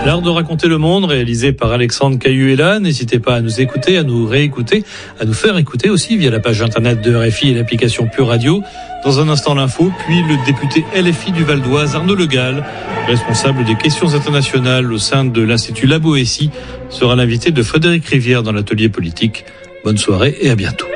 L'art de raconter le monde, réalisé par Alexandre Cailluela. N'hésitez pas à nous écouter, à nous réécouter, à nous faire écouter aussi via la page internet de RFI et l'application Pure Radio. Dans un instant l'info, puis le député LFI du Val d'Oise, Arnaud Le Gall, responsable des questions internationales au sein de l'Institut La Boétie, sera l'invité de Frédéric Rivière dans l'atelier politique. Bonne soirée et à bientôt.